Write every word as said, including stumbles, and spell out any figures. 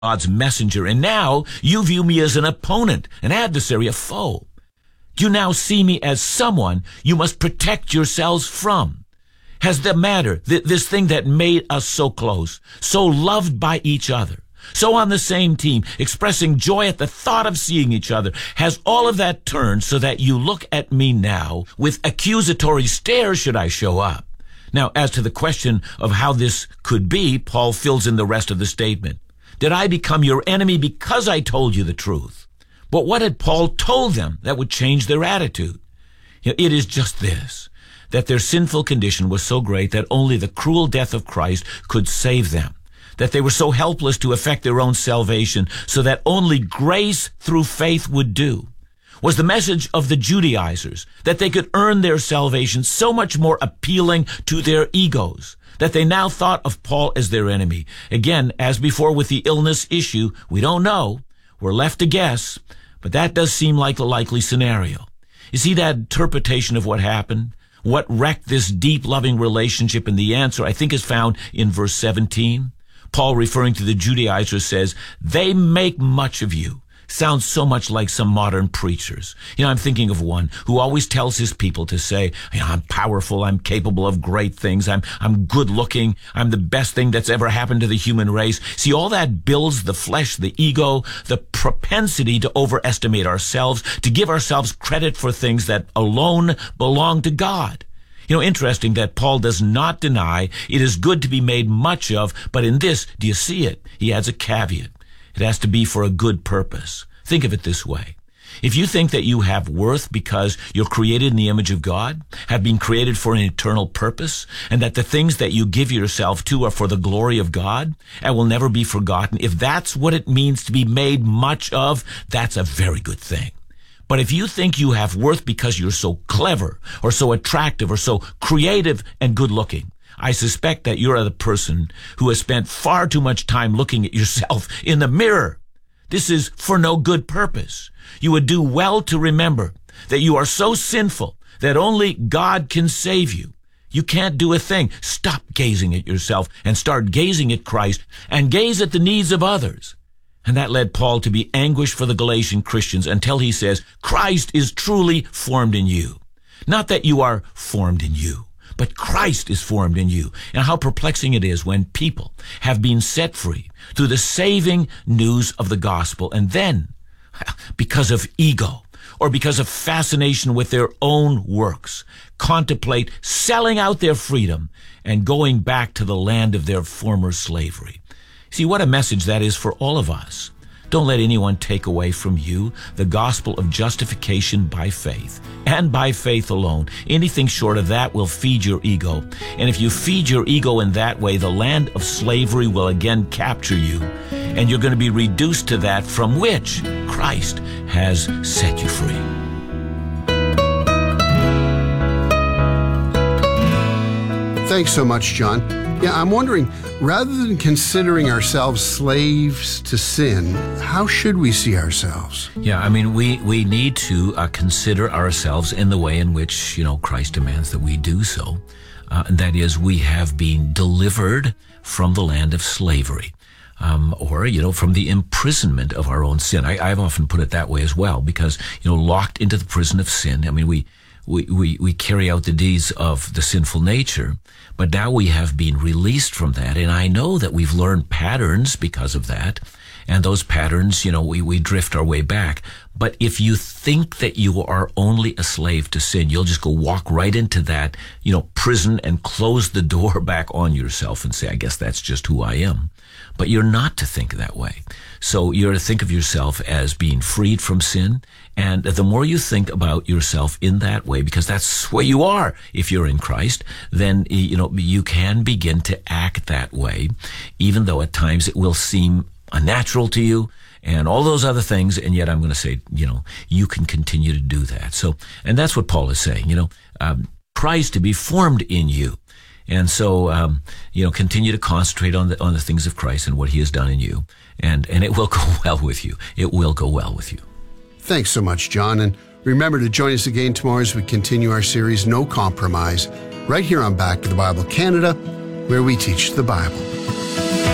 God's messenger, and now you view me as an opponent, an adversary, a foe. Do you now see me as someone you must protect yourselves from? Has the matter, th- this thing that made us so close, so loved by each other, so on the same team, expressing joy at the thought of seeing each other, has all of that turned so that you look at me now with accusatory stare should I show up? Now, as to the question of how this could be, Paul fills in the rest of the statement. Did I become your enemy because I told you the truth? But what had Paul told them that would change their attitude? You know, it is just this, that their sinful condition was so great that only the cruel death of Christ could save them, that they were so helpless to effect their own salvation, so that only grace through faith would do. Was the message of the Judaizers that they could earn their salvation so much more appealing to their egos that they now thought of Paul as their enemy? Again, as before with the illness issue, we don't know. We're left to guess, but that does seem like a likely scenario. You see that interpretation of what happened? What wrecked this deep, loving relationship? And the answer, I think, is found in verse seventeen. Paul, referring to the Judaizers, says, they make much of you. Sounds so much like some modern preachers. You know, I'm thinking of one who always tells his people to say, you know, I'm powerful, I'm capable of great things, I'm I'm good looking, I'm the best thing that's ever happened to the human race. See, all that builds the flesh, the ego, the propensity to overestimate ourselves, to give ourselves credit for things that alone belong to God. You know, interesting that Paul does not deny it is good to be made much of, but in this, do you see it? He adds a caveat. It has to be for a good purpose. Think of it this way. If you think that you have worth because you're created in the image of God, have been created for an eternal purpose, and that the things that you give yourself to are for the glory of God and will never be forgotten, if that's what it means to be made much of, that's a very good thing. But if you think you have worth because you're so clever or so attractive or so creative and good looking, I suspect that you're the person who has spent far too much time looking at yourself in the mirror. This is for no good purpose. You would do well to remember that you are so sinful that only God can save you. You can't do a thing. Stop gazing at yourself and start gazing at Christ and gaze at the needs of others. And that led Paul to be anguished for the Galatian Christians until he says, Christ is truly formed in you. Not that you are formed in you, but Christ is formed in you. And how perplexing it is when people have been set free through the saving news of the gospel, and then, because of ego or because of fascination with their own works, contemplate selling out their freedom and going back to the land of their former slavery. See, what a message that is for all of us. Don't let anyone take away from you the gospel of justification by faith, and by faith alone. Anything short of that will feed your ego. And if you feed your ego in that way, the land of slavery will again capture you, and you're going to be reduced to that from which Christ has set you free. Thanks so much, John. Yeah, I'm wondering, rather than considering ourselves slaves to sin, how should we see ourselves? Yeah, I mean, we, we need to uh, consider ourselves in the way in which, you know, Christ demands that we do so. Uh, and that is, we have been delivered from the land of slavery. Um, or, you know, from the imprisonment of our own sin. I, I've often put it that way as well, because, you know, locked into the prison of sin, I mean, we We, we, we carry out the deeds of the sinful nature, but now we have been released from that. And I know that we've learned patterns because of that. And those patterns, you know, we, we drift our way back. But if you think that you are only a slave to sin, you'll just go walk right into that, you know, prison and close the door back on yourself and say, I guess that's just who I am. But you're not to think that way. So you're to think of yourself as being freed from sin. And the more you think about yourself in that way, because that's where you are if you're in Christ, then, you know, you can begin to act that way, even though at times it will seem unnatural to you and all those other things. And yet I'm going to say, you know, you can continue to do that. So, and that's what Paul is saying, you know, um, Christ to be formed in you. And so, um, you know, continue to concentrate on the, on the things of Christ and what he has done in you. And, and it will go well with you. It will go well with you. Thanks so much, John. And remember to join us again tomorrow as we continue our series, No Compromise, right here on Back to the Bible Canada, where we teach the Bible.